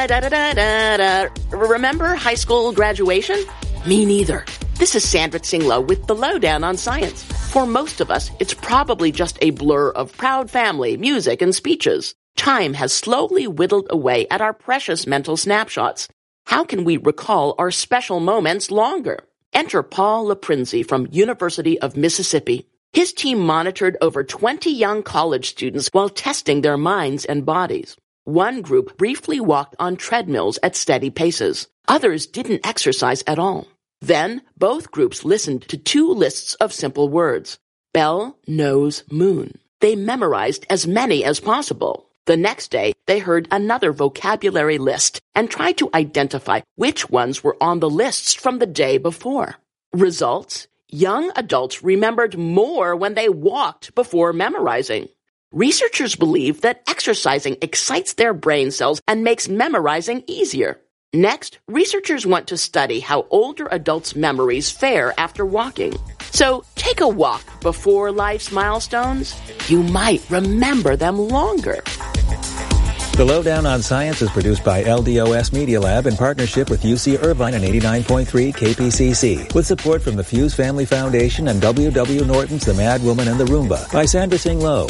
Da-da-da-da-da-da. Remember high school graduation? Me neither. This is Sandra Tsinglow with the Lowdown on Science. For most of us, it's probably just a blur of proud family, music, and speeches. Time has slowly whittled away at our precious mental snapshots. How can we recall our special moments longer? Enter Paul Laprinzi from University of Mississippi. His team monitored over 20 young college students while testing their minds and bodies. One group briefly walked on treadmills at steady paces. Others didn't exercise at all. Then, both groups listened to 2 lists of simple words. Bell, nose, moon. They memorized as many as possible. The next day, they heard another vocabulary list and tried to identify which ones were on the lists from the day before. Results? Young adults remembered more when they walked before memorizing. Researchers believe that exercising excites their brain cells and makes memorizing easier. Next, researchers want to study how older adults' memories fare after walking. So, take a walk before life's milestones. You might remember them longer. The Lowdown on Science is produced by LDOS Media Lab in partnership with UC Irvine and 89.3 KPCC, with support from the Fuse Family Foundation and W.W. Norton's The Mad Woman and the Roomba by Sandra Tsinglow.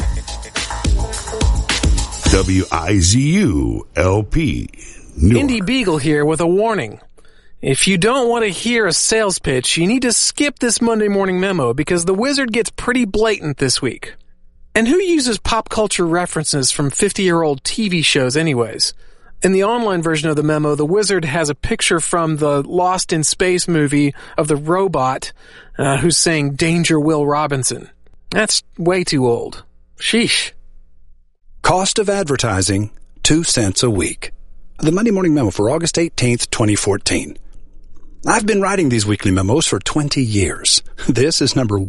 WIZU-LP. Newark. Indy Beagle here with a warning. If you don't want to hear a sales pitch, you need to skip this Monday morning memo because the wizard gets pretty blatant this week. And who uses pop culture references from 50-year-old TV shows anyways? In the online version of the memo, the wizard has a picture from the Lost in Space movie of the robot who's saying, "Danger, Will Robinson." That's way too old. Sheesh. Cost of advertising, 2 cents a week. The Monday Morning Memo for August 18th, 2014. I've been writing these weekly memos for 20 years. This is number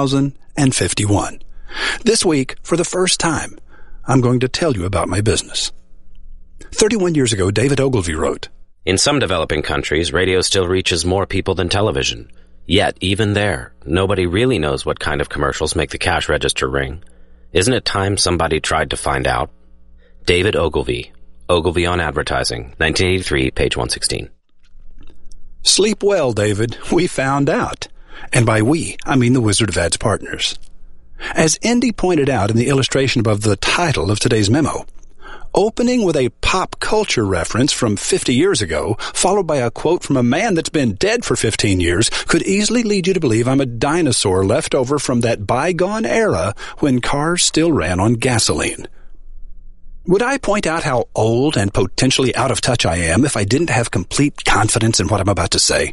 1051. This week, for the first time, I'm going to tell you about my business. 31 years ago, David Ogilvy wrote, "In some developing countries, radio still reaches more people than television. Yet, even there, nobody really knows what kind of commercials make the cash register ring. Isn't it time somebody tried to find out?" David Ogilvy. Ogilvy on Advertising, 1983, page 116. Sleep well, David. We found out. And by we, I mean the Wizard of Ads Partners. As Indy pointed out in the illustration above the title of today's memo, opening with a pop culture reference from 50 years ago, followed by a quote from a man that's been dead for 15 years, could easily lead you to believe I'm a dinosaur left over from that bygone era when cars still ran on gasoline. Would I point out how old and potentially out of touch I am if I didn't have complete confidence in what I'm about to say?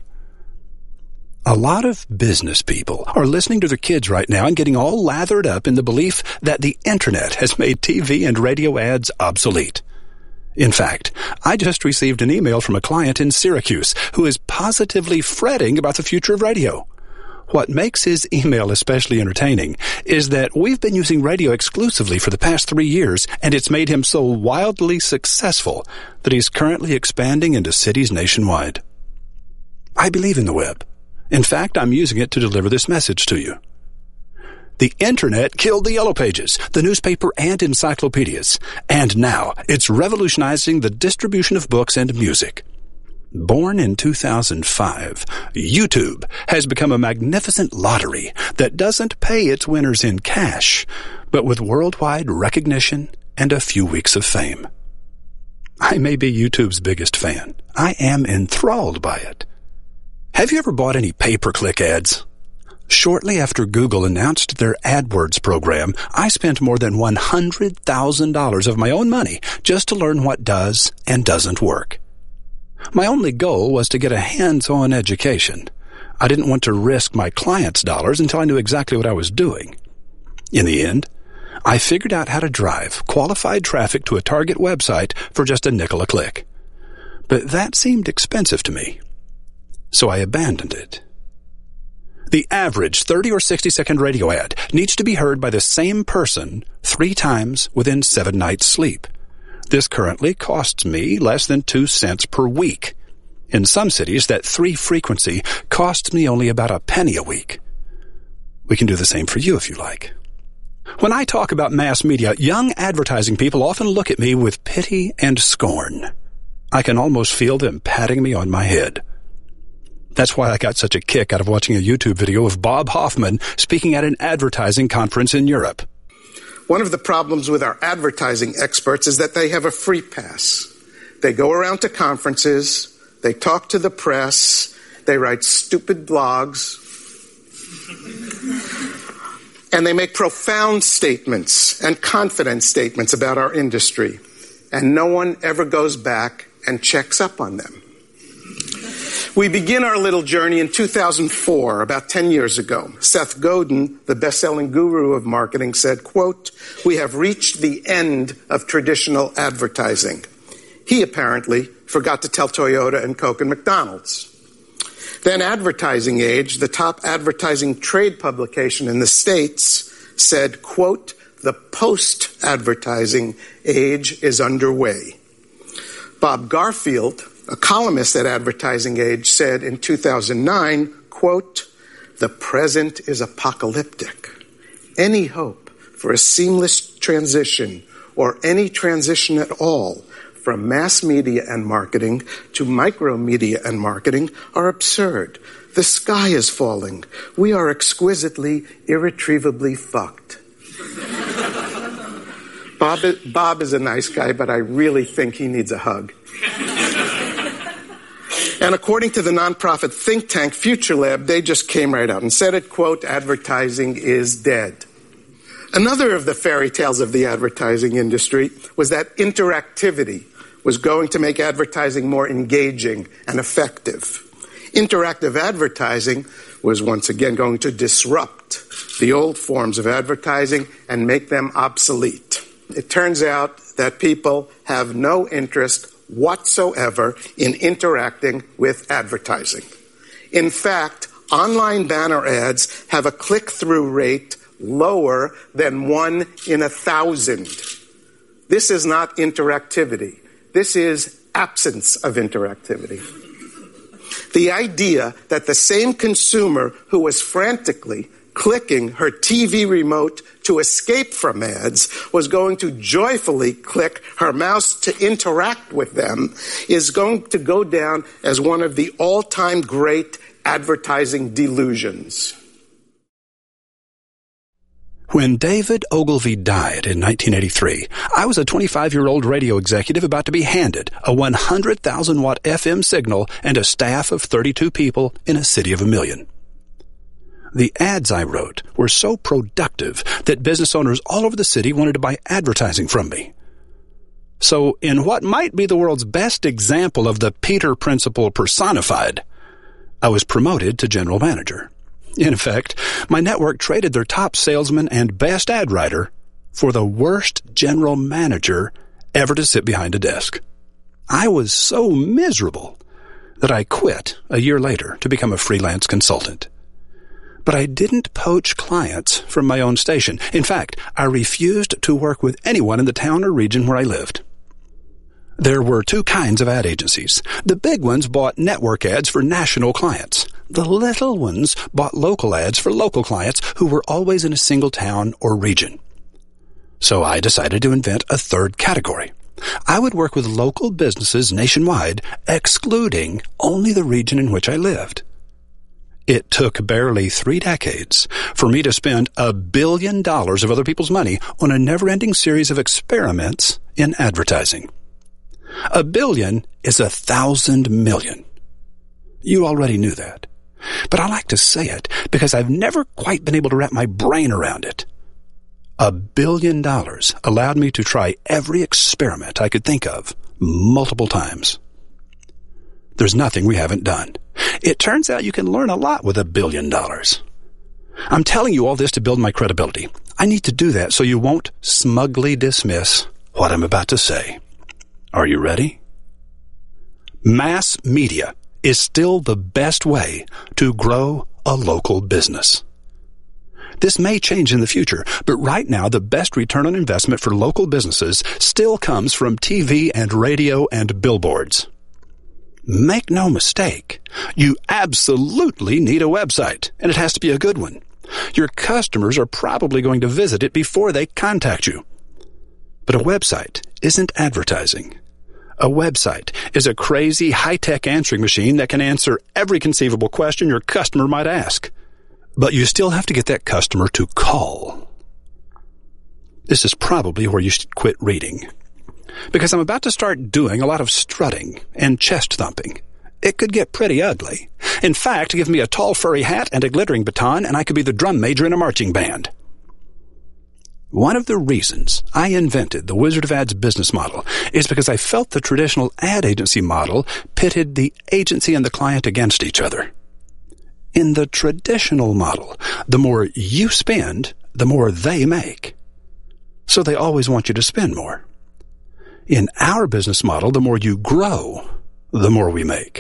A lot of business people are listening to their kids right now and getting all lathered up in the belief that the internet has made TV and radio ads obsolete. In fact, I just received an email from a client in Syracuse who is positively fretting about the future of radio. What makes his email especially entertaining is that we've been using radio exclusively for the past 3 years, and it's made him so wildly successful that he's currently expanding into cities nationwide. I believe in the web. In fact, I'm using it to deliver this message to you. The internet killed the Yellow Pages, the newspaper, and encyclopedias, and now it's revolutionizing the distribution of books and music. Born in 2005, YouTube has become a magnificent lottery that doesn't pay its winners in cash, but with worldwide recognition and a few weeks of fame. I may be YouTube's biggest fan. I am enthralled by it. Have you ever bought any pay-per-click ads? Shortly after Google announced their AdWords program, I spent more than $100,000 of my own money just to learn what does and doesn't work. My only goal was to get a hands-on education. I didn't want to risk my clients' dollars until I knew exactly what I was doing. In the end, I figured out how to drive qualified traffic to a target website for just a nickel a click. But that seemed expensive to me, so I abandoned it. The average 30 or 60-second radio ad needs to be heard by the same person 3 times within 7 nights' sleep. This currently costs me less than 2 cents per week. In some cities, that 3 frequency costs me only about a penny a week. We can do the same for you if you like. When I talk about mass media, young advertising people often look at me with pity and scorn. I can almost feel them patting me on my head. That's why I got such a kick out of watching a YouTube video of Bob Hoffman speaking at an advertising conference in Europe. One of the problems with our advertising experts is that they have a free pass. They go around to conferences, they talk to the press, they write stupid blogs, and they make profound statements and confident statements about our industry, and no one ever goes back and checks up on them. We begin our little journey in 2004, about 10 years ago. Seth Godin, the best-selling guru of marketing, said, quote, "We have reached the end of traditional advertising." He apparently forgot to tell Toyota and Coke and McDonald's. Then Advertising Age, the top advertising trade publication in the States, said, quote, "The post-advertising age is underway." Bob Garfield, a columnist at Advertising Age, said in 2009, quote, "The present is apocalyptic. Any hope for a seamless transition or any transition at all from mass media and marketing to micro media and marketing are absurd. The sky is falling. We are exquisitely, irretrievably fucked." Bob is a nice guy, but I really think he needs a hug. And according to the nonprofit think tank FutureLab, they just came right out and said it, quote, "Advertising is dead." Another of the fairy tales of the advertising industry was that interactivity was going to make advertising more engaging and effective. Interactive advertising was once again going to disrupt the old forms of advertising and make them obsolete. It turns out that people have no interest whatsoever in interacting with advertising. In fact, online banner ads have a click-through rate lower than 1 in 1,000. This is not interactivity. This is absence of interactivity. The idea that the same consumer who was frantically clicking her TV remote to escape from ads was going to joyfully click her mouse to interact with them is going to go down as one of the all-time great advertising delusions. When David Ogilvy died in 1983, I was a 25-year-old radio executive about to be handed a 100,000-watt FM signal and a staff of 32 people in a city of 1 million. The ads I wrote were so productive that business owners all over the city wanted to buy advertising from me. So, in what might be the world's best example of the Peter Principle personified, I was promoted to general manager. In effect, my network traded their top salesman and best ad writer for the worst general manager ever to sit behind a desk. I was so miserable that I quit a year later to become a freelance consultant. But I didn't poach clients from my own station. In fact, I refused to work with anyone in the town or region where I lived. There were two kinds of ad agencies. The big ones bought network ads for national clients. The little ones bought local ads for local clients who were always in a single town or region. So I decided to invent a third category. I would work with local businesses nationwide, excluding only the region in which I lived. It took barely 3 decades for me to spend $1 billion of other people's money on a never-ending series of experiments in advertising. 1 billion is 1,000 million. You already knew that. But I like to say it because I've never quite been able to wrap my brain around it. $1 billion allowed me to try every experiment I could think of multiple times. There's nothing we haven't done. It turns out you can learn a lot with $1 billion. I'm telling you all this to build my credibility. I need to do that so you won't smugly dismiss what I'm about to say. Are you ready? Mass media is still the best way to grow a local business. This may change in the future, but right now the best return on investment for local businesses still comes from TV and radio and billboards. Make no mistake, you absolutely need a website, and it has to be a good one. Your customers are probably going to visit it before they contact you. But a website isn't advertising. A website is a crazy, high-tech answering machine that can answer every conceivable question your customer might ask. But you still have to get that customer to call. This is probably where you should quit reading. Because I'm about to start doing a lot of strutting and chest thumping. It could get pretty ugly. In fact, give me a tall furry hat and a glittering baton, and I could be the drum major in a marching band. One of the reasons I invented the Wizard of Ads business model is because I felt the traditional ad agency model pitted the agency and the client against each other. In the traditional model, the more you spend, the more they make. So they always want you to spend more. In our business model, the more you grow, the more we make.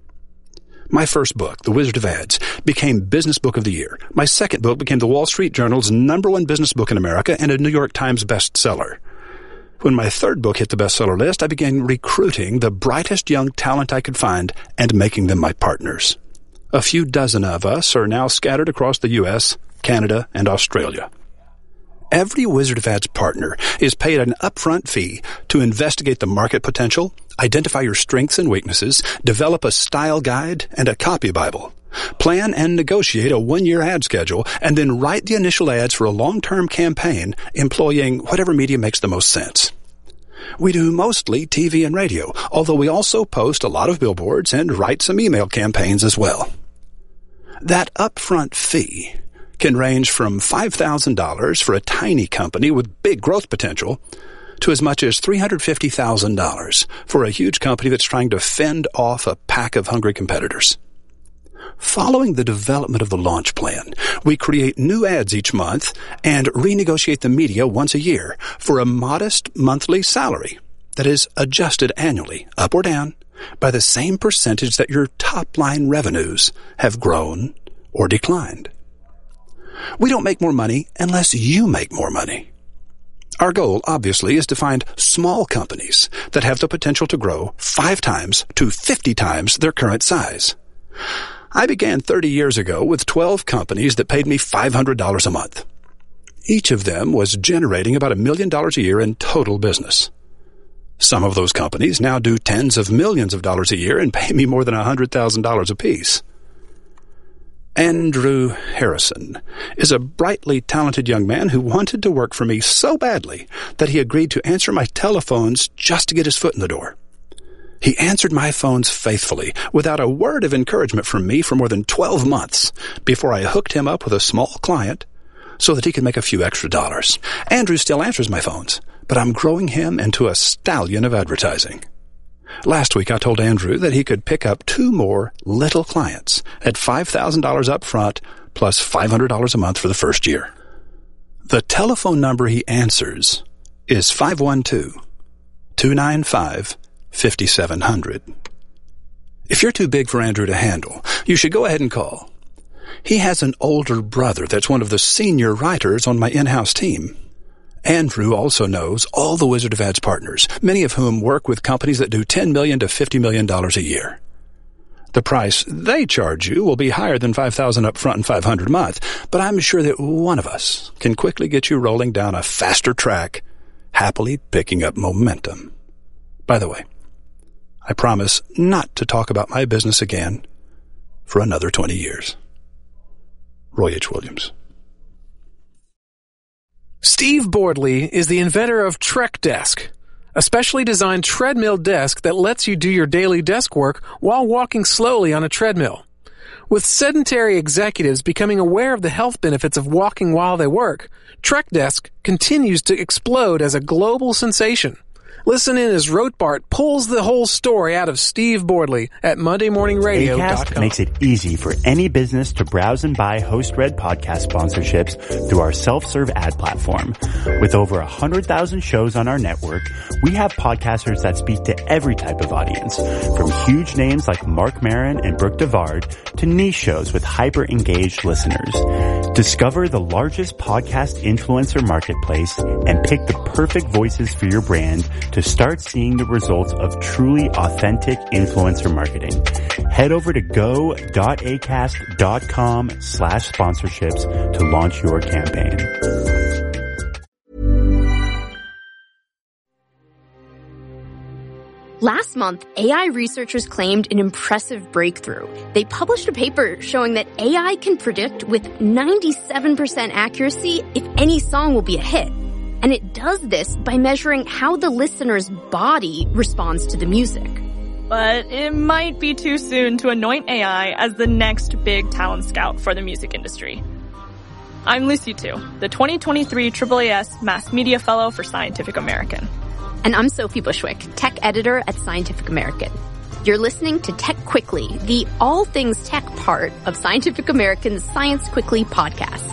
My first book, The Wizard of Ads, became Business Book of the Year. My second book became the Wall Street Journal's #1 business book in America and a New York Times bestseller. When my third book hit the bestseller list, I began recruiting the brightest young talent I could find and making them my partners. A few dozen of us are now scattered across the U.S., Canada, and Australia. Every Wizard of Ads partner is paid an upfront fee to investigate the market potential, identify your strengths and weaknesses, develop a style guide and a copy Bible, plan and negotiate a 1-year ad schedule, and then write the initial ads for a long-term campaign employing whatever media makes the most sense. We do mostly TV and radio, although we also post a lot of billboards and write some email campaigns as well. That upfront fee can range from $5,000 for a tiny company with big growth potential to as much as $350,000 for a huge company that's trying to fend off a pack of hungry competitors. Following the development of the launch plan, we create new ads each month and renegotiate the media once a year for a modest monthly salary that is adjusted annually, up or down, by the same percentage that your top-line revenues have grown or declined. We don't make more money unless you make more money. Our goal, obviously, is to find small companies that have the potential to grow 5 times to 50 times their current size. I began 30 years ago with 12 companies that paid me $500 a month. Each of them was generating about $1 million a year in total business. Some of those companies now do tens of millions of dollars a year and pay me more than $100,000 apiece. Andrew Harrison is a brightly talented young man who wanted to work for me so badly that he agreed to answer my telephones just to get his foot in the door. He answered my phones faithfully, without a word of encouragement from me for more than 12 months before I hooked him up with a small client so that he could make a few extra dollars. Andrew still answers my phones, but I'm growing him into a stallion of advertising. Last week, I told Andrew that he could pick up 2 more little clients at $5,000 up front plus $500 a month for the first year. The telephone number he answers is 512-295-5700. If you're too big for Andrew to handle, you should go ahead and call. He has an older brother that's one of the senior writers on my in-house team. Andrew also knows all the Wizard of Ads partners, many of whom work with companies that do $10 million to $50 million a year. The price they charge you will be higher than $5,000 up front and $500 a month, but I'm sure that one of us can quickly get you rolling down a faster track, happily picking up momentum. By the way, I promise not to talk about my business again for another 20 years. Roy H. Williams. Steve Boardley is the inventor of Trek Desk, a specially designed treadmill desk that lets you do your daily desk work while walking slowly on a treadmill. With sedentary executives becoming aware of the health benefits of walking while they work, Trek Desk continues to explode as a global sensation. Listen in as Rothbart pulls the whole story out of Steve Boardley at MondayMorningRadio.com. Acast makes it easy for any business to browse and buy host-read podcast sponsorships through our self-serve ad platform. With over 100,000 shows on our network, we have podcasters that speak to every type of audience, from huge names like Mark Maron and Brooke Devard to niche shows with hyper-engaged listeners. Discover the largest podcast influencer marketplace and pick the perfect voices for your brand to start seeing the results of truly authentic influencer marketing. Head over to go.acast.com/sponsorships to launch your campaign. Last month, AI researchers claimed an impressive breakthrough. They published a paper showing that AI can predict with 97% accuracy if any song will be a hit. And it does this by measuring how the listener's body responds to the music. But it might be too soon to anoint AI as the next big talent scout for the music industry. I'm Lucy Tu, the 2023 AAAS Mass Media Fellow for Scientific American. And I'm Sophie Bushwick, tech editor at Scientific American. You're listening to Tech Quickly, the all things tech part of Scientific American's Science Quickly podcast.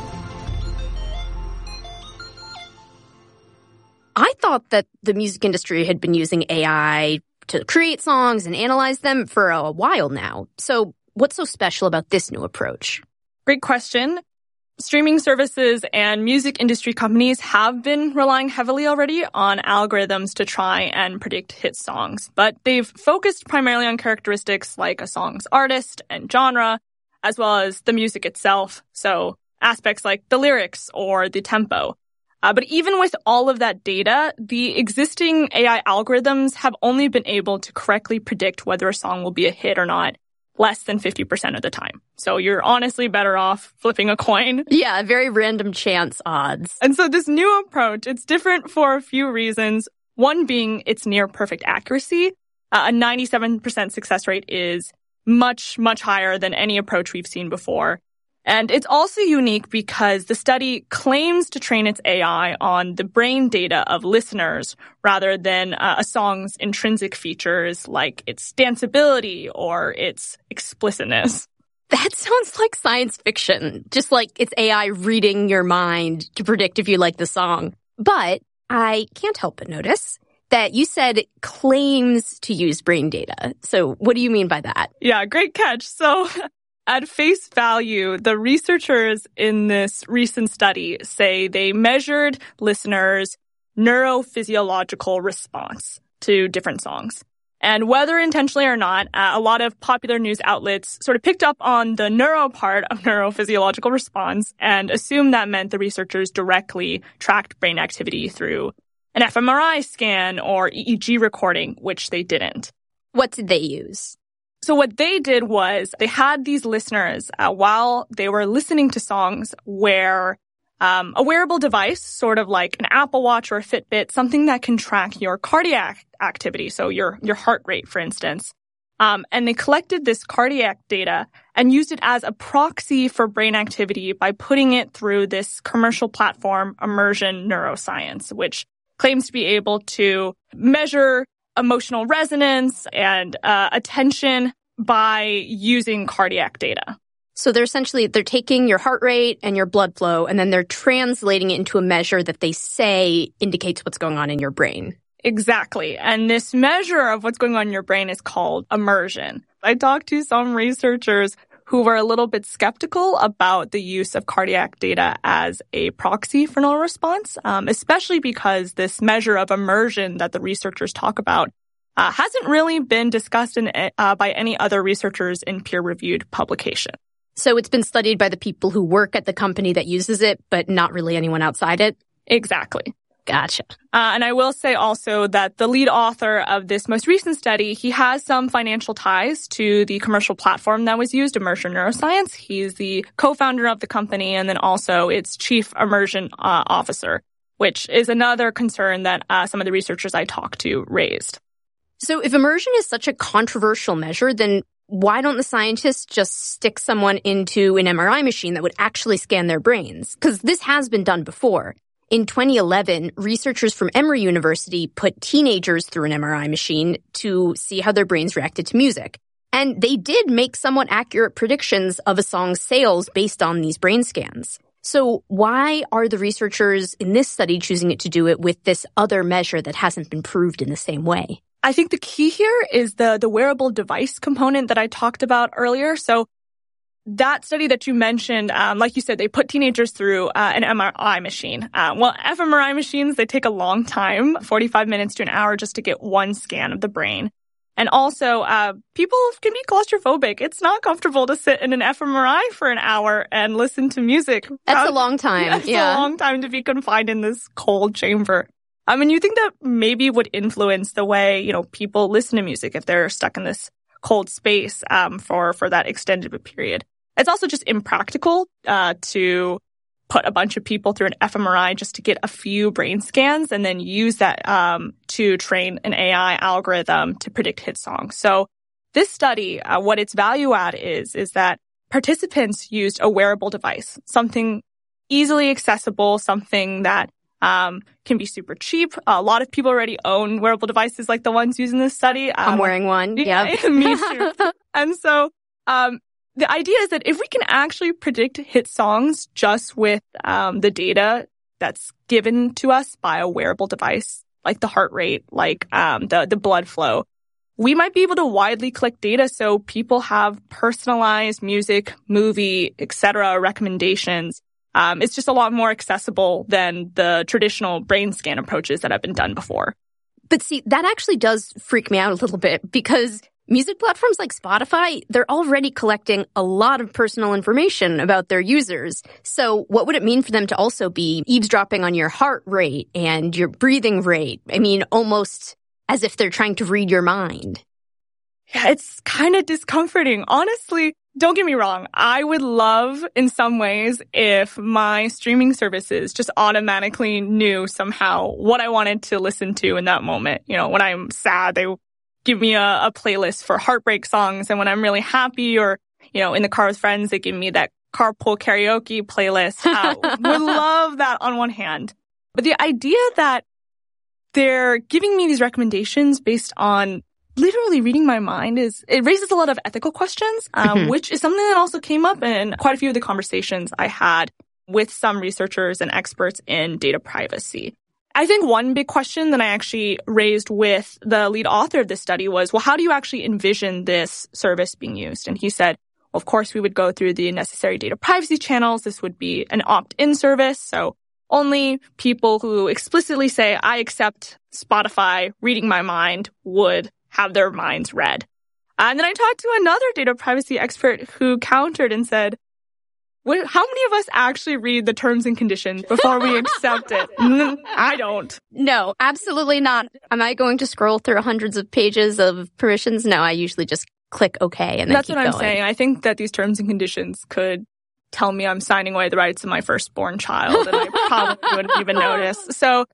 I thought that the music industry had been using AI to create songs and analyze them for a while now. So what's so special about this new approach? Great question. Streaming services and music industry companies have been relying heavily already on algorithms to try and predict hit songs, but they've focused primarily on characteristics like a song's artist and genre, as well as the music itself, so aspects like the lyrics or the tempo. But even with all of that data, the existing AI algorithms have only been able to correctly predict whether a song will be a hit or not less than 50% of the time. So you're honestly better off flipping a coin. Yeah, very random chance odds. And so this new approach, it's different for a few reasons. One being its near perfect accuracy. A 97% success rate is much, much higher than any approach we've seen before. And it's also unique because the study claims to train its AI on the brain data of listeners rather than a song's intrinsic features like its danceability or its explicitness. That sounds like science fiction, just like it's AI reading your mind to predict if you like the song. But I can't help but notice that you said it claims to use brain data. So what do you mean by that? Yeah, great catch. So at face value, the researchers in this recent study say they measured listeners' neurophysiological response to different songs. And whether intentionally or not, a lot of popular news outlets sort of picked up on the neuro part of neurophysiological response and assumed that meant the researchers directly tracked brain activity through an fMRI scan or EEG recording, which they didn't. What did they use? So what they did was they had these listeners while they were listening to songs where a wearable device, sort of like an Apple Watch or a Fitbit, something that can track your cardiac activity, so your heart rate, for instance. And they collected this cardiac data and used it as a proxy for brain activity by putting it through this commercial platform, Immersion Neuroscience, which claims to be able to measure emotional resonance and attention by using cardiac data. So they're taking your heart rate and your blood flow, and then they're translating it into a measure that they say indicates what's going on in your brain. Exactly. And this measure of what's going on in your brain is called immersion. I talked to some researchers who were a little bit skeptical about the use of cardiac data as a proxy for neural response, especially because this measure of immersion that the researchers talk about hasn't really been discussed by any other researchers in peer-reviewed publication. So it's been studied by the people who work at the company that uses it, but not really anyone outside it? Exactly. Gotcha. And I will say also that the lead author of this most recent study, he has some financial ties to the commercial platform that was used, Immersion Neuroscience. He's the co-founder of the company and then also its chief immersion officer, which is another concern that some of the researchers I talked to raised. So if immersion is such a controversial measure, then why don't the scientists just stick someone into an MRI machine that would actually scan their brains? Because this has been done before. In 2011, researchers from Emory University put teenagers through an MRI machine to see how their brains reacted to music. And they did make somewhat accurate predictions of a song's sales based on these brain scans. So why are the researchers in this study choosing to do it with this other measure that hasn't been proved in the same way? I think the key here is the wearable device component that I talked about earlier. So that study that you mentioned, like you said, they put teenagers through an MRI machine. Well, fMRI machines, they take a long time, 45 minutes to an hour just to get one scan of the brain. And also, people can be claustrophobic. It's not comfortable to sit in an fMRI for an hour and listen to music. That's a long time. Yeah, it's a long time to be confined in this cold chamber. And you think that maybe would influence the way, people listen to music if they're stuck in this cold space for that extended period. It's also just impractical to put a bunch of people through an fMRI just to get a few brain scans and then use that to train an AI algorithm to predict hit songs. So this study, what its value add is that participants used a wearable device, something easily accessible, something that can be super cheap. A lot of people already own wearable devices like the ones used in this study. I'm wearing one. Yeah, me too. And so the idea is that if we can actually predict hit songs just with the data that's given to us by a wearable device, like the heart rate, like the blood flow, we might be able to widely collect data so people have personalized music, movie, etc. recommendations. It's just a lot more accessible than the traditional brain scan approaches that have been done before. But see, that actually does freak me out a little bit because music platforms like Spotify, they're already collecting a lot of personal information about their users. So what would it mean for them to also be eavesdropping on your heart rate and your breathing rate? I mean, almost as if they're trying to read your mind. Yeah, it's kind of discomforting. Honestly, don't get me wrong. I would love in some ways if my streaming services just automatically knew somehow what I wanted to listen to in that moment. When I'm sad, they give me a playlist for heartbreak songs. And when I'm really happy or, in the car with friends, they give me that carpool karaoke playlist. Would love that on one hand. But the idea that they're giving me these recommendations based on literally reading my mind it raises a lot of ethical questions, which is something that also came up in quite a few of the conversations I had with some researchers and experts in data privacy. I think one big question that I actually raised with the lead author of this study was, well, how do you actually envision this service being used? And he said, well, of course, we would go through the necessary data privacy channels. This would be an opt-in service. So only people who explicitly say, I accept Spotify reading my mind would have their minds read. And then I talked to another data privacy expert who countered and said, how many of us actually read the terms and conditions before we accept it? I don't. No, absolutely not. Am I going to scroll through hundreds of pages of permissions? No, I usually just click OK and then That's keep what I'm going. saying. I think that these terms and conditions could tell me I'm signing away the rights of my firstborn child, and I probably wouldn't even notice. So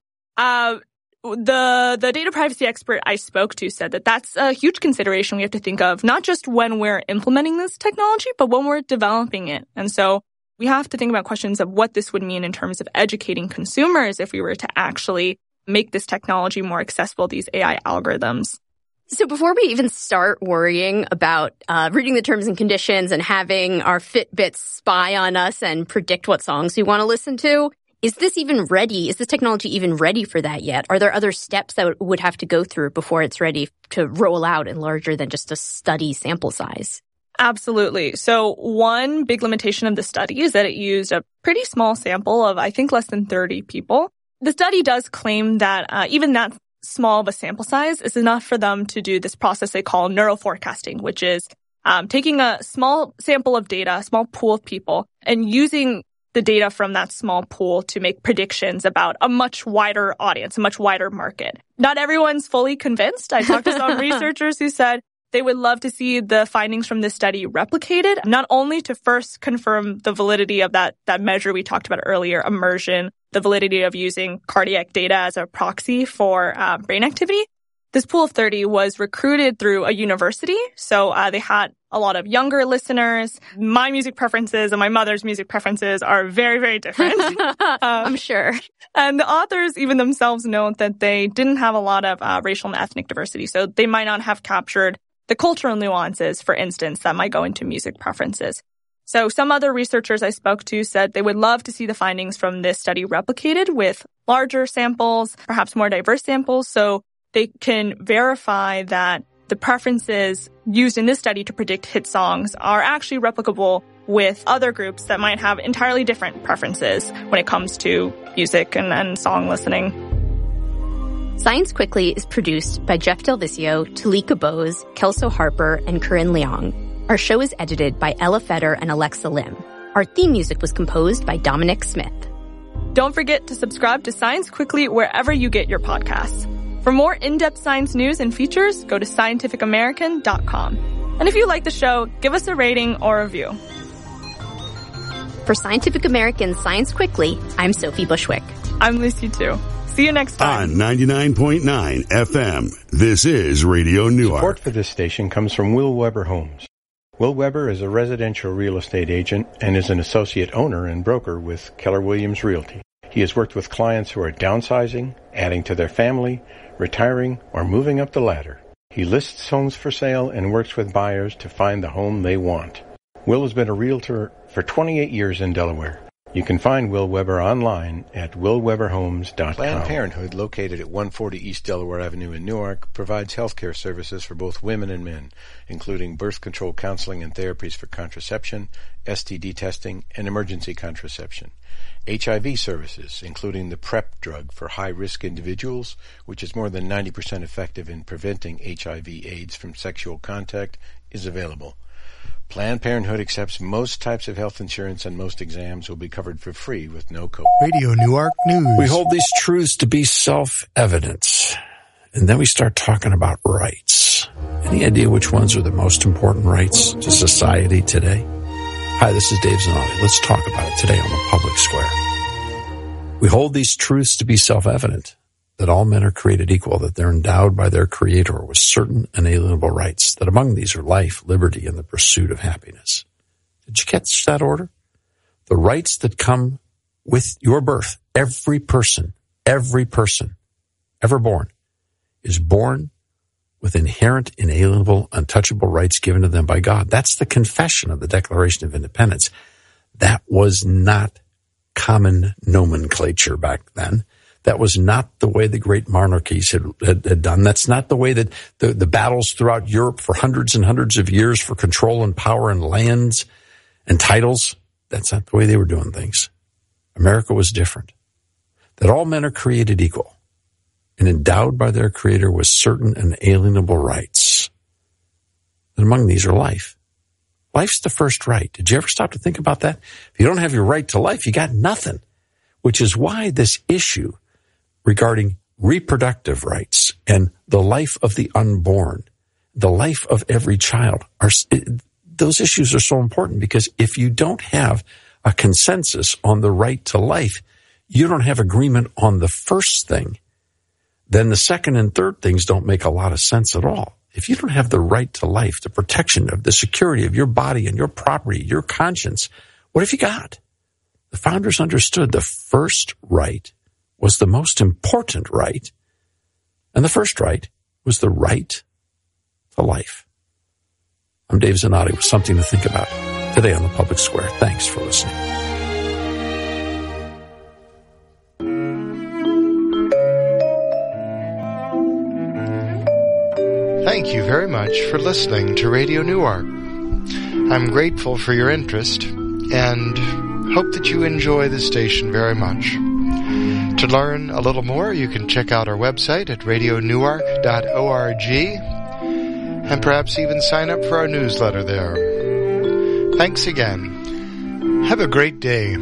the data privacy expert I spoke to said that that's a huge consideration we have to think of, not just when we're implementing this technology, but when we're developing it. And so we have to think about questions of what this would mean in terms of educating consumers if we were to actually make this technology more accessible, these AI algorithms. So before we even start worrying about reading the terms and conditions and having our Fitbits spy on us and predict what songs we want to listen to, is this even ready? Is this technology even ready for that yet? Are there other steps that would have to go through before it's ready to roll out in larger than just a study sample size? Absolutely. So one big limitation of the study is that it used a pretty small sample of, I think, less than 30 people. The study does claim that even that small of a sample size is enough for them to do this process they call neural forecasting, which is taking a small sample of data, a small pool of people, and using the data from that small pool to make predictions about a much wider audience, a much wider market. Not everyone's fully convinced. I talked to some researchers who said they would love to see the findings from this study replicated, not only to first confirm the validity of that measure we talked about earlier, immersion, the validity of using cardiac data as a proxy for brain activity. This pool of 30 was recruited through a university, so they had a lot of younger listeners. My music preferences and my mother's music preferences are very, very different. I'm sure. And the authors even themselves note that they didn't have a lot of racial and ethnic diversity, so they might not have captured the cultural nuances, for instance, that might go into music preferences. So some other researchers I spoke to said they would love to see the findings from this study replicated with larger samples, perhaps more diverse samples, so they can verify that the preferences used in this study to predict hit songs are actually replicable with other groups that might have entirely different preferences when it comes to music and song listening. Science Quickly is produced by Jeff Del Vizio, Talika Bose, Kelso Harper, and Corinne Leong. Our show is edited by Ella Feder and Alexa Lim. Our theme music was composed by Dominic Smith. Don't forget to subscribe to Science Quickly wherever you get your podcasts. For more in-depth science news and features, go to scientificamerican.com. And if you like the show, give us a rating or review. For Scientific American Science Quickly, I'm Sophie Bushwick. I'm Lucy too. See you next time. On 99.9 FM, this is Radio Newark. Support for this station comes from Will Weber Homes. Will Weber is a residential real estate agent and is an associate owner and broker with Keller Williams Realty. He has worked with clients who are downsizing, adding to their family, retiring, or moving up the ladder. He lists homes for sale and works with buyers to find the home they want. Will has been a realtor for 28 years in Delaware. You can find Will Weber online at willweberhomes.com. Planned Parenthood, located at 140 East Delaware Avenue in Newark, provides health care services for both women and men, including birth control counseling and therapies for contraception, STD testing, and emergency contraception. HIV services, including the PrEP drug for high-risk individuals, which is more than 90% effective in preventing HIV/AIDS from sexual contact, is available. Planned Parenthood accepts most types of health insurance, and most exams will be covered for free with no copay. Radio Newark News. We hold these truths to be self-evident, and then we start talking about rights. Any idea which ones are the most important rights to society today? Hi, this is Dave Zanotti. Let's talk about it today on the Public Square. We hold these truths to be self-evident, that all men are created equal, that they're endowed by their Creator with certain inalienable rights, that among these are life, liberty, and the pursuit of happiness. Did you catch that order? The rights that come with your birth. Every person ever born is born with inherent, inalienable, untouchable rights given to them by God. That's the confession of the Declaration of Independence. That was not common nomenclature back then. That was not the way the great monarchies had done. That's not the way that the battles throughout Europe for hundreds and hundreds of years for control and power and lands and titles. That's not the way they were doing things. America was different. That all men are created equal and endowed by their Creator with certain inalienable rights. And among these are life. Life's the first right. Did you ever stop to think about that? If you don't have your right to life, you got nothing. Which is why this issue regarding reproductive rights and the life of the unborn, the life of every child, those issues are so important, because if you don't have a consensus on the right to life, you don't have agreement on the first thing, then the second and third things don't make a lot of sense at all. If you don't have the right to life, the protection of the security of your body and your property, your conscience, what have you got? The founders understood the first right was the most important right, and the first right was the right to life. I'm Dave Zanotti with something to think about today on the Public Square. Thanks for listening. Thank you very much for listening to Radio Newark. I'm grateful for your interest and hope that you enjoy the station very much. To learn a little more, you can check out our website at radionewark.org and perhaps even sign up for our newsletter there. Thanks again. Have a great day.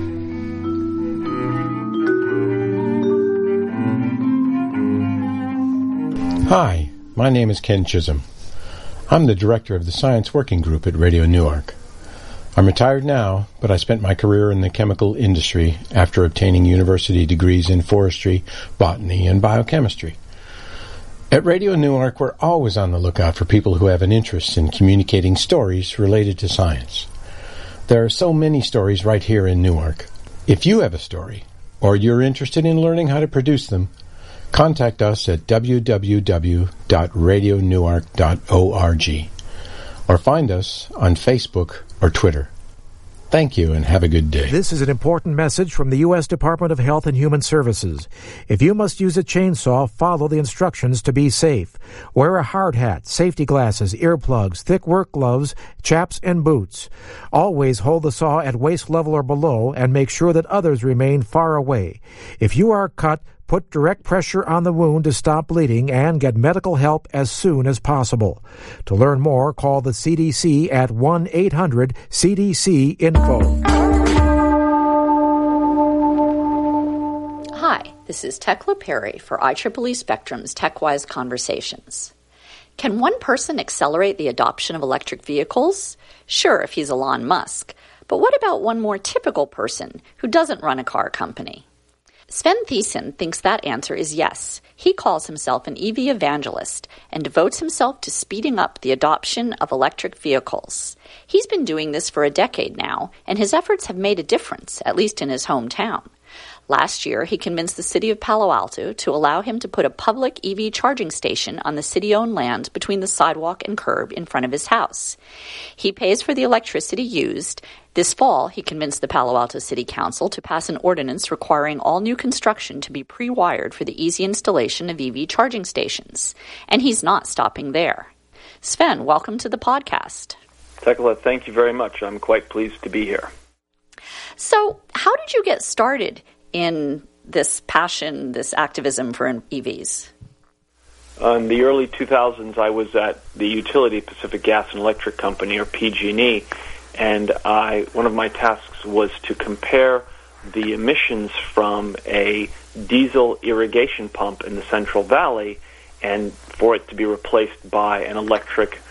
Hi, my name is Ken Chisholm. I'm the director of the Science Working Group at Radio Newark. I'm retired now, but I spent my career in the chemical industry after obtaining university degrees in forestry, botany, and biochemistry. At Radio Newark, we're always on the lookout for people who have an interest in communicating stories related to science. There are so many stories right here in Newark. If you have a story, or you're interested in learning how to produce them, contact us at www.radionewark.org or find us on Facebook or Twitter. Thank you and have a good day. This is an important message from the U.S. Department of Health and Human Services. If you must use a chainsaw, follow the instructions to be safe. Wear a hard hat, safety glasses, earplugs, thick work gloves, chaps, and boots. Always hold the saw at waist level or below and make sure that others remain far away. If you are cut, put direct pressure on the wound to stop bleeding and get medical help as soon as possible. To learn more, call the CDC at 1-800-CDC-INFO. This is Tekla Perry for IEEE Spectrum's TechWise Conversations. Can one person accelerate the adoption of electric vehicles? Sure, if he's Elon Musk. But what about one more typical person who doesn't run a car company? Sven Thiessen thinks that answer is yes. He calls himself an EV evangelist and devotes himself to speeding up the adoption of electric vehicles. He's been doing this for a decade now, and his efforts have made a difference, at least in his hometown. Last year, he convinced the city of Palo Alto to allow him to put a public EV charging station on the city-owned land between the sidewalk and curb in front of his house. He pays for the electricity used. This fall, he convinced the Palo Alto City Council to pass an ordinance requiring all new construction to be pre-wired for the easy installation of EV charging stations. And he's not stopping there. Sven, welcome to the podcast. Tekla, thank you very much. I'm quite pleased to be here. So, how did you get started in this passion, this activism for EVs? In the early 2000s, I was at the utility Pacific Gas and Electric Company, or PG&E, and one of my tasks was to compare the emissions from a diesel irrigation pump in the Central Valley and for it to be replaced by an electric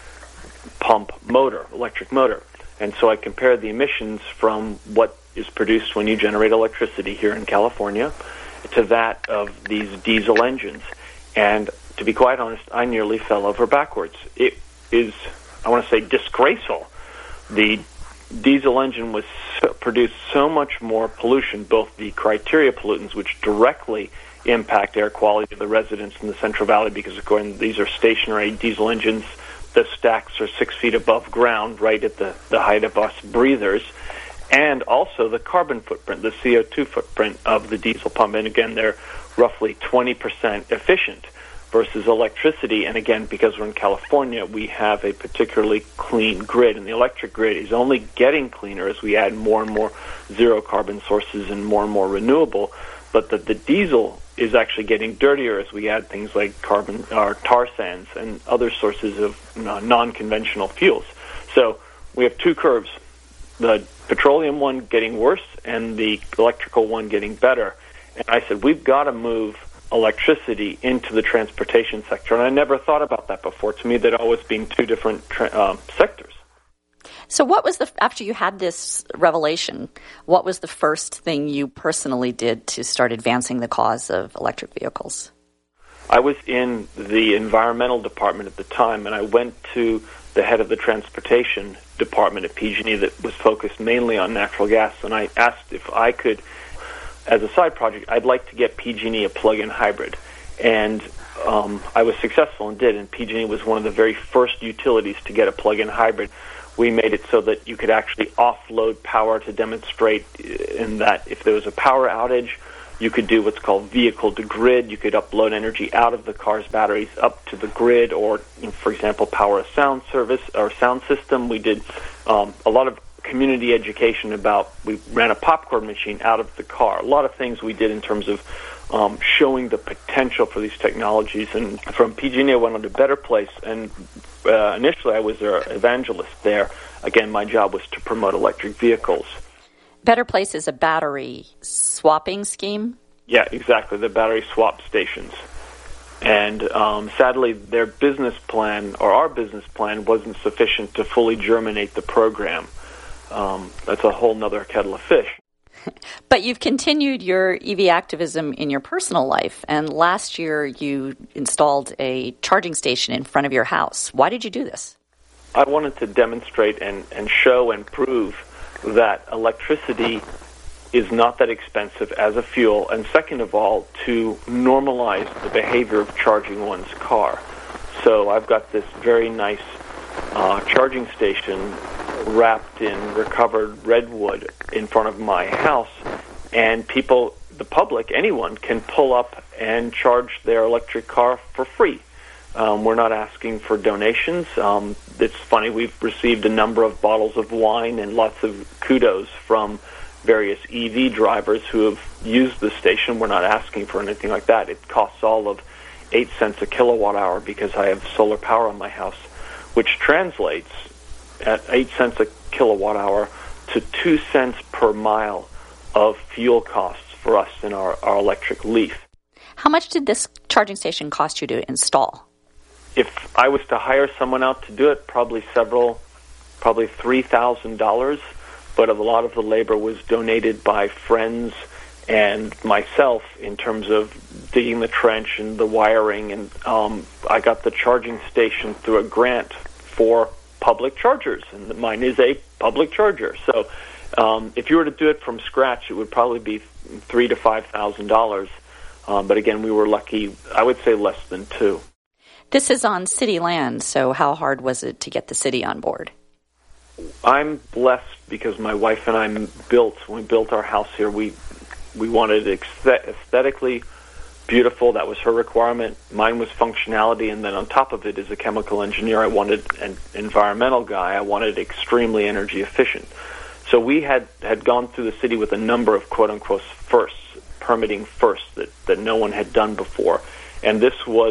motor. And so I compared the emissions from what is produced when you generate electricity here in California to that of these diesel engines. And to be quite honest, I nearly fell over backwards. It is, I want to say, disgraceful. The diesel engine produced so much more pollution, both the criteria pollutants, which directly impact air quality of the residents in the Central Valley, because these are stationary diesel engines. The stacks are 6 feet above ground, right at the height of us breathers, and also the carbon footprint, the CO2 footprint of the diesel pump. And again, they're roughly 20% efficient versus electricity. And again, because we're in California, we have a particularly clean grid, and the electric grid is only getting cleaner as we add more and more zero carbon sources and more renewable. But the diesel is actually getting dirtier as we add things like carbon or tar sands and other sources of non-conventional fuels. So we have two curves, the petroleum one getting worse and the electrical one getting better. And I said, we've got to move electricity into the transportation sector. And I never thought about that before. To me, they'd always been two different sectors. So what was after you had this revelation, what was the first thing you personally did to start advancing the cause of electric vehicles? I was in the environmental department at the time, and I went to the head of the transportation department at PG&E that was focused mainly on natural gas, and I asked if I could, as a side project, I'd like to get PG&E a plug-in hybrid. And I was successful and did, and PG&E was one of the very first utilities to get a plug-in hybrid. We made it so that you could actually offload power to demonstrate in that if there was a power outage, you could do what's called vehicle to grid. You could upload energy out of the car's batteries up to the grid, or, for example, power a sound service or sound system. We did a lot of community education we ran a popcorn machine out of the car. A lot of things we did in terms of showing the potential for these technologies. And from PG&E, I went on to Better Place, and initially I was their evangelist there. Again, my job was to promote electric vehicles. Better Place is a battery swapping scheme? Yeah, exactly, the battery swap stations. And sadly, their business plan, or our business plan, wasn't sufficient to fully germinate the program. That's a whole nother kettle of fish. But you've continued your EV activism in your personal life, and last year you installed a charging station in front of your house. Why did you do this? I wanted to demonstrate and show and prove that electricity is not that expensive as a fuel, and second of all, to normalize the behavior of charging one's car. So I've got this very nice charging station wrapped in recovered redwood in front of my house, and people, the public, anyone, can pull up and charge their electric car for free. We're not asking for donations. It's funny, we've received a number of bottles of wine and lots of kudos from various EV drivers who have used the station. We're not asking for anything like that. It costs all of 8 cents a kilowatt hour because I have solar power on my house, which translates at 8 cents a kilowatt hour to 2 cents per mile of fuel costs for us in our electric Leaf. How much did this charging station cost you to install? If I was to hire someone out to do it, probably $3,000, but a lot of the labor was donated by friends and myself in terms of digging the trench and the wiring, and I got the charging station through a grant for public chargers, and mine is a public charger. So if you were to do it from scratch, it would probably be $3,000 to $5,000. But again, we were lucky, I would say less than $2,000. This is on city land, so how hard was it to get the city on board? I'm blessed because my wife and I when we built our house here, we wanted it aesthetically beautiful. That was her requirement. Mine was functionality, and then on top of it, as a chemical engineer, I wanted an environmental guy. I wanted extremely energy efficient. So we had gone through the city with a number of quote-unquote firsts, permitting firsts that no one had done before. And this was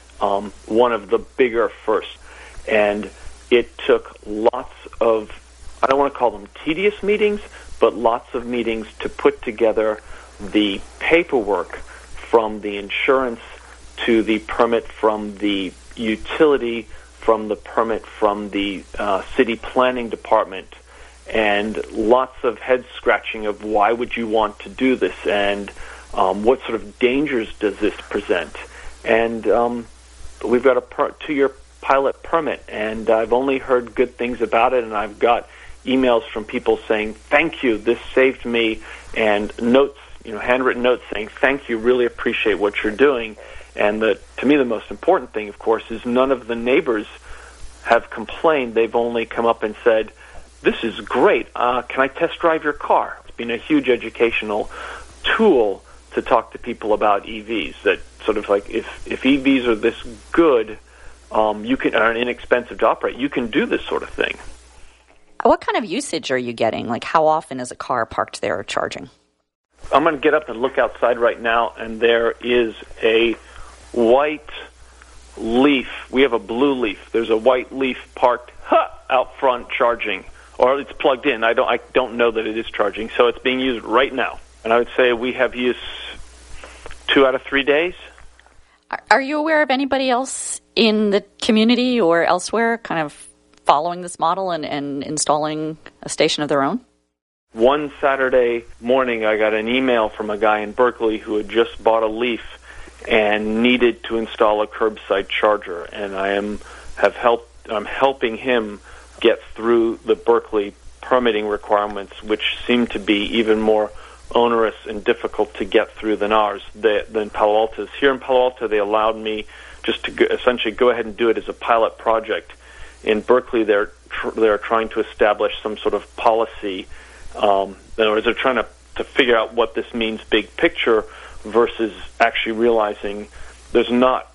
one of the bigger firsts. And it took lots of, I don't want to call them tedious meetings, but lots of meetings to put together the paperwork from the insurance to the permit from the utility, from the permit from the city planning department, and lots of head-scratching of why would you want to do this, and what sort of dangers does this present. And we've got a 2-year pilot permit, and I've only heard good things about it, and I've got emails from people saying, thank you, this saved me, and notes, handwritten notes saying, thank you, really appreciate what you're doing. And to me, the most important thing, of course, is none of the neighbors have complained. They've only come up and said, this is great. Can I test drive your car? It's been a huge educational tool to talk to people about EVs, that sort of like if EVs are this good, you can are inexpensive to operate, you can do this sort of thing. What kind of usage are you getting? Like, how often is a car parked there charging? I'm going to get up and look outside right now, and there is a white Leaf. We have a blue Leaf. There's a white Leaf parked out front charging, or it's plugged in. I don't know that it is charging, so it's being used right now. And I would say we have used 2 out of 3 days. Are you aware of anybody else in the community or elsewhere kind of following this model and installing a station of their own? One Saturday morning, I got an email from a guy in Berkeley who had just bought a Leaf and needed to install a curbside charger, and I'm helping him get through the Berkeley permitting requirements, which seem to be even more onerous and difficult to get through than Palo Alto's. Here in Palo Alto, they allowed me just to essentially go ahead and do it as a pilot project. In Berkeley, they're trying to establish some sort of policy. In other words, they're trying to figure out what this means big picture versus actually realizing there's not